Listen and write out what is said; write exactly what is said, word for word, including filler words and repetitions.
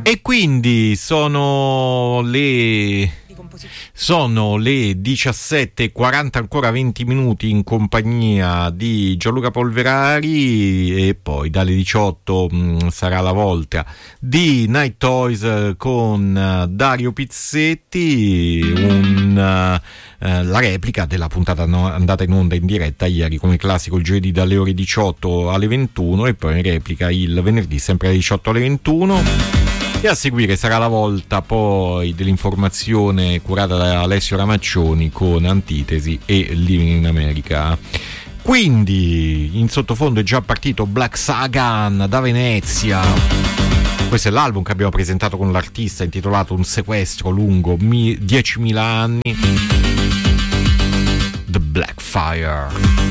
E quindi sono le sono le diciassette e quaranta, ancora venti minuti in compagnia di Gianluca Polverari, e poi dalle diciotto mh, sarà la volta di Night Toys con uh, Dario Pizzetti, un, uh, uh, la replica della puntata no, andata in onda in diretta ieri come classico il giovedì dalle ore diciotto alle ventuno, e poi in replica il venerdì sempre alle diciotto alle ventuno. E a seguire sarà la volta poi dell'informazione curata da Alessio Ramaccioni con Antitesi e Living in America. Quindi in sottofondo è già partito Black Sagan da Venezia. Questo è l'album che abbiamo presentato con l'artista, intitolato Un sequestro lungo diecimila anni, The Black Fire.